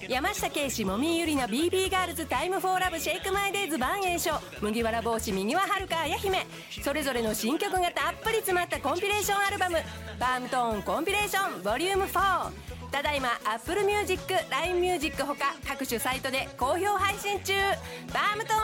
山下圭史、もみゆりな、 BB ガールズ、タイムフォーラブ、シェイクマイデイズ、バンエイショ、麦わら帽子、右ははるか、あや姫、それぞれの新曲がたっぷり詰まったコンピレーションアルバム、パームトーンコンピレーションボリューム4、ただいま Apple Music、LINE Music ほか各種サイトで好評配信中。パームトーン